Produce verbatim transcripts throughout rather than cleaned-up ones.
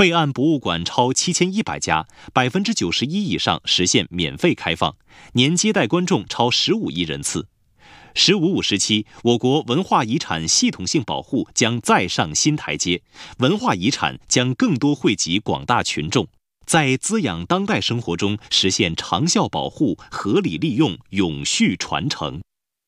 备案博物馆超七千一百家，百分之九十一以上实现免费开放，年接待观众超十五亿人次。十五五时期，我国文化遗产系统性保护将再上新台阶，文化遗产将更多惠及广大群众，在滋养当代生活中实现长效保护、合理利用、永续传承。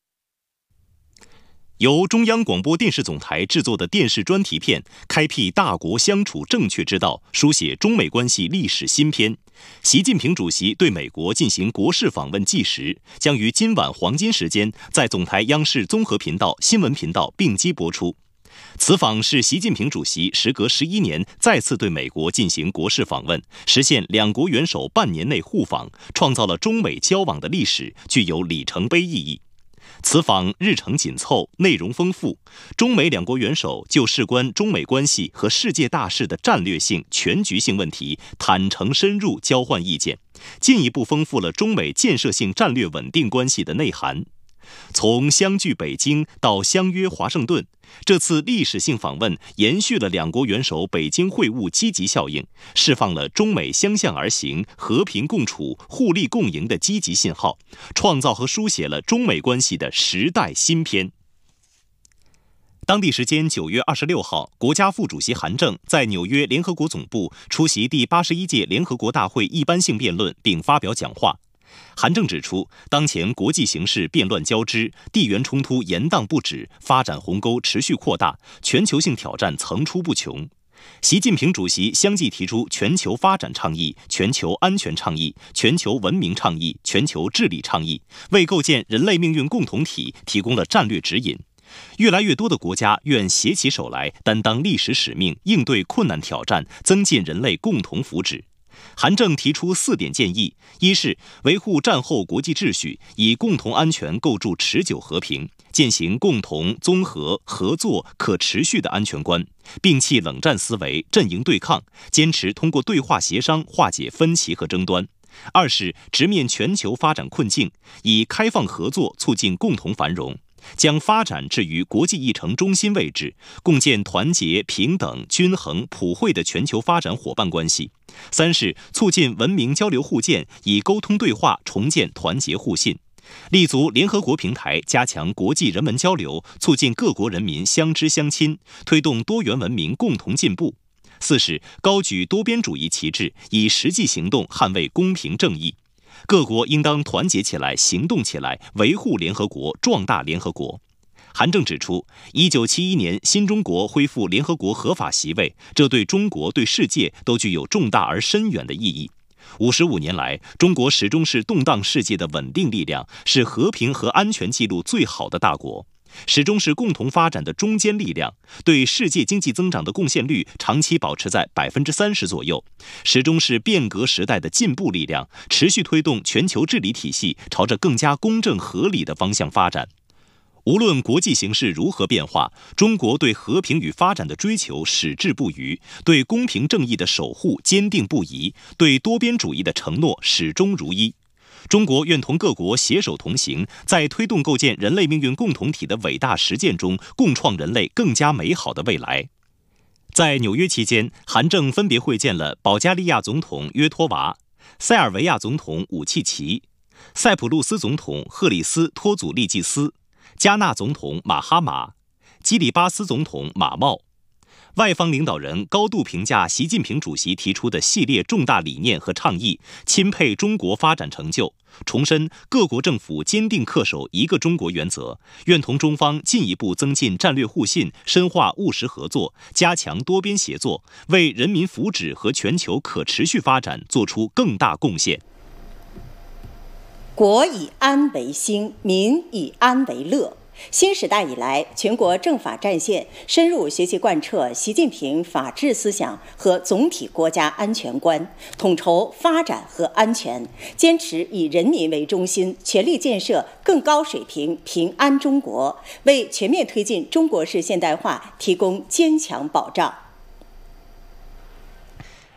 由中央广播电视总台制作的电视专题片《开辟大国相处正确之道》，书写中美关系历史新篇。习近平主席对美国进行国事访问纪实，将于今晚黄金时间在总台央视综合频道、新闻频道并机播出。此访是习近平主席时隔十一年再次对美国进行国事访问，实现两国元首半年内互访，创造了中美交往的历史，具有里程碑意义。此访日程紧凑，内容丰富，中美两国元首就事关中美关系和世界大事的战略性、全局性问题坦诚深入交换意见，进一步丰富了中美建设性战略稳定关系的内涵。从相聚北京到相约华盛顿，这次历史性访问延续了两国元首北京会晤积极效应，释放了中美相向而行、和平共处、互利共赢的积极信号，创造和书写了中美关系的时代新篇。当地时间九月二十六号，国家副主席韩正在纽约联合国总部出席第八十一届联合国大会一般性辩论并发表讲话。韩正指出，当前国际形势变乱交织，地缘冲突延宕不止，发展鸿沟持续扩大，全球性挑战层出不穷。习近平主席相继提出全球发展倡议、全球安全倡议、全球文明倡议、全球治理倡议，为构建人类命运共同体提供了战略指引。越来越多的国家愿携起手来，担当历史使命，应对困难挑战，增进人类共同福祉。韩正提出四点建议：一是维护战后国际秩序，以共同安全构筑持久和平，践行共同、综合、合作、可持续的安全观，摒弃冷战思维，阵营对抗，坚持通过对话协商化解分歧和争端。二是直面全球发展困境，以开放合作促进共同繁荣，将发展置于国际议程中心位置，共建团结、平等、均衡、普惠的全球发展伙伴关系。三是促进文明交流互鉴，以沟通对话重建团结互信，立足联合国平台，加强国际人文交流，促进各国人民相知相亲，推动多元文明共同进步。四是高举多边主义旗帜，以实际行动捍卫公平正义。各国应当团结起来，行动起来，维护联合国，壮大联合国。韩正指出，一九七一年新中国恢复联合国合法席位，这对中国、对世界都具有重大而深远的意义。五十五年来，中国始终是动荡世界的稳定力量，是和平和安全记录最好的大国，始终是共同发展的中坚力量，对世界经济增长的贡献率长期保持在百分之三十左右，始终是变革时代的进步力量，持续推动全球治理体系朝着更加公正合理的方向发展。无论国际形势如何变化，中国对和平与发展的追求矢志不渝，对公平正义的守护坚定不移，对多边主义的承诺始终如一。中国愿同各国携手同行，在推动构建人类命运共同体的伟大实践中，共创人类更加美好的未来。在纽约期间，韩正分别会见了保加利亚总统约托娃、塞尔维亚总统武契奇、塞浦路斯总统赫里斯托祖利济斯、加纳总统马哈马、基里巴斯总统马茂。外方领导人高度评价习近平主席提出的系列重大理念和倡议，钦佩中国发展成就，重申各国政府坚定恪守一个中国原则，愿同中方进一步增进战略互信，深化务实合作，加强多边协作，为人民福祉和全球可持续发展做出更大贡献。 国以安为兴，民以安为乐。新时代以来，全国政法战线深入学习贯彻习近平法治思想和总体国家安全观，统筹发展和安全，坚持以人民为中心，全力建设更高水平平安中国，为全面推进中国式现代化提供坚强保障。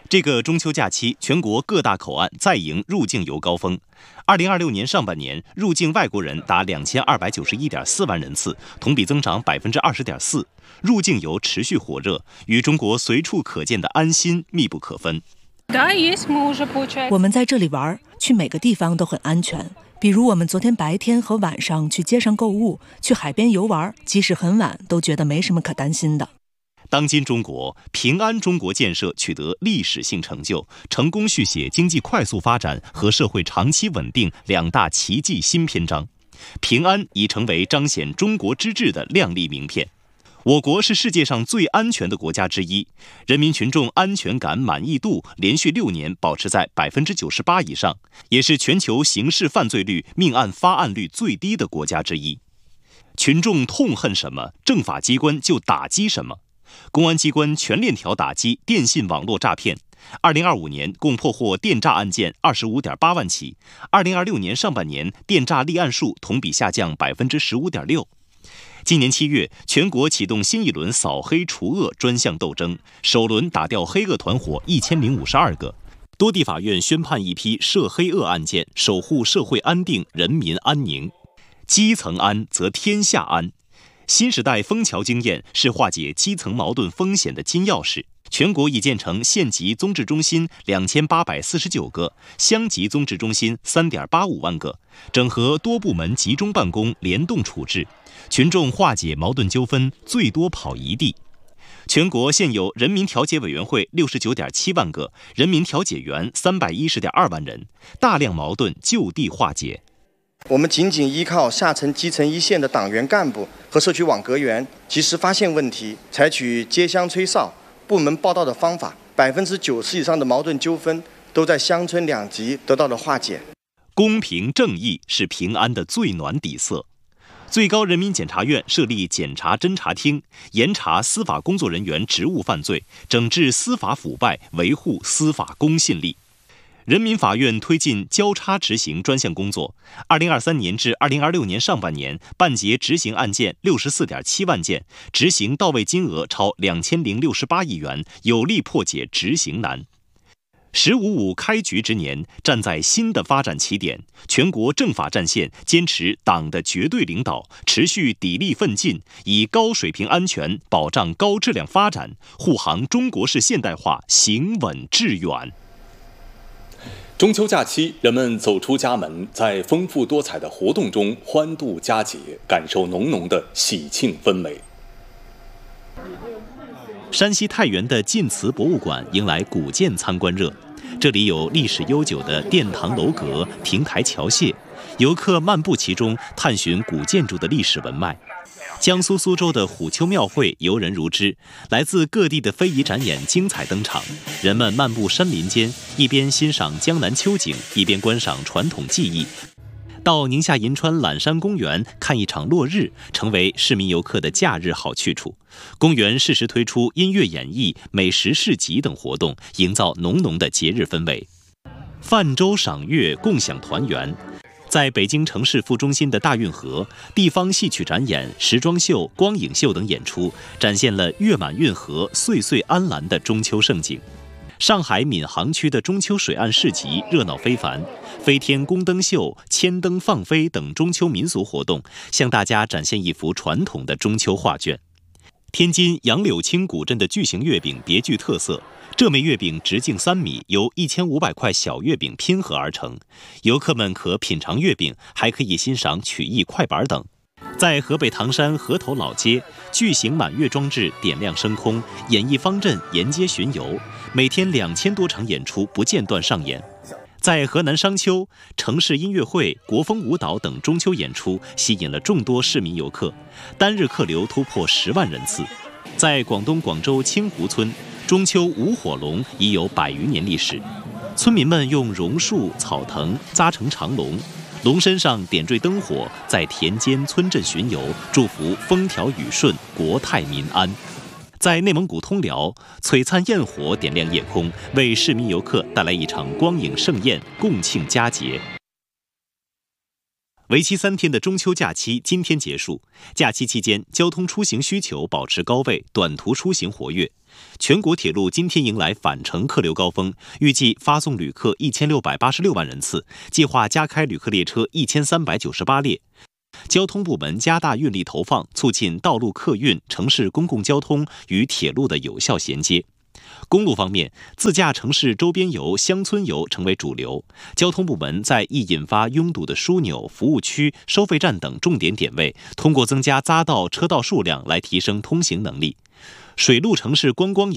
这个中秋假期，全国各大口岸再迎入境游高峰。二零二六年上半年，入境外国人达两千二百九十一点四万人次，同比增长百分之二十点四。入境游持续火热，与中国随处可见的安心密不可分。 我们在这里玩，去每个地方都很安全。比如我们昨天白天和晚上去街上购物，去海边游玩，即使很晚，都觉得没什么可担心的。 当今中国，平安中国建设取得历史性成就，成功续写经济快速发展和社会长期稳定两大奇迹新篇章。平安已成为彰显中国之治的亮丽名片。我国是世界上最安全的国家之一，人民群众安全感满意度连续六年保持在百分之九十八以上，也是全球刑事犯罪率、命案发案率最低的国家之一。群众痛恨什么，政法机关就打击什么。公安机关全链条打击电信网络诈骗，二零二五年共破获电诈案件二十五点八万起，二零二六年上半年电诈立案数同比下降百分之十五点六。今年七月，全国启动新一轮扫黑除恶专项斗争，首轮打掉黑恶团伙一千零五十二个。多地法院宣判一批涉黑恶案件，守护社会安定、人民安宁。基层安则天下安。新时代枫桥经验是化解基层矛盾风险的金钥匙。全国已建成县级综治中心两千八百四十九个，乡级综治中心三点八五万个，整合多部门集中办公、联动处置，群众化解矛盾纠纷最多跑一地。全国现有人民调解委员会六十九点七万个，人民调解员三百一十点二万人，大量矛盾就地化解。 我们仅仅依靠下层基层一线的党员干部和社区网格员及时发现问题，采取接乡吹哨、部门报到的方法，百分之九十以上的矛盾纠纷都在乡村两级得到了化解。 公平正义是平安的最暖底色。最高人民检察院设立检察侦查厅，严查司法工作人员职务犯罪，整治司法腐败，维护司法公信力。人民法院推进交叉执行专项工作，二零二三年至二零二六年上半年办结执行案件六十四点七万件，执行到位金额超两千零六十八亿元，有力破解执行难。十五五开局之年，站在新的发展起点，全国政法战线坚持党的绝对领导，持续砥砺奋进，以高水平安全保障高质量发展，护航中国式现代化行稳致远。 中秋假期，人们走出家门，在丰富多彩的活动中欢度佳节，感受浓浓的喜庆氛围。 山西太原的晋祠博物馆迎来古建参观热，这里有历史悠久的殿堂楼阁、亭台桥榭，游客漫步其中，探寻古建筑的历史文脉。江苏苏州的虎丘庙会游人如织，来自各地的非遗展演精彩登场。人们漫步山林间，一边欣赏江南秋景，一边观赏传统技艺。到宁夏银川揽山公园看一场落日，成为市民游客的假日好去处。公园适时推出音乐演绎、美食市集等活动，营造浓浓的节日氛围。泛舟赏月，共享团圆。在北京城市副中心的大运河，地方戏曲展演、时装秀、光影秀等演出，展现了月满运河、岁岁安澜的中秋盛景。上海闵行区的中秋水岸市集热闹非凡，飞天宫灯秀、千灯放飞等中秋民俗活动，向大家展现一幅传统的中秋画卷。天津杨柳青古镇的巨型月饼别具特色，这枚月饼直径三米，由一千五百块小月饼拼合而成。游客们可品尝月饼，还可以欣赏曲艺快板等。在河北唐山河头老街，巨型满月装置点亮升空，演艺方阵沿街巡游，每天两千多场演出不间断上演。在河南商丘，城市音乐会、国风舞蹈等中秋演出吸引了众多市民游客，单日客流突破十万人次。在广东广州清湖村，中秋舞火龙已有百余年历史，村民们用榕树、草藤扎成长龙，龙身上点缀灯火，在田间村镇巡游，祝福风调雨顺、国泰民安。在内蒙古通辽，璀璨焰火点亮夜空，为市民游客带来一场光影盛宴，共庆佳节。 为期三天的中秋假期今天结束，假期期间交通出行需求保持高位，短途出行活跃。全国铁路今天迎来返程客流高峰，预计发送旅客一千六百八十六万人次，计划加开旅客列车一千三百九十八列。交通部门加大运力投放，促进道路客运、城市公共交通与铁路的有效衔接。公路方面，自驾城市周边游、乡村游成为主流。交通部门在易引发拥堵的枢纽、服务区、收费站等重点点位，通过增加匝道车道数量来提升通行能力。水陆城市观光游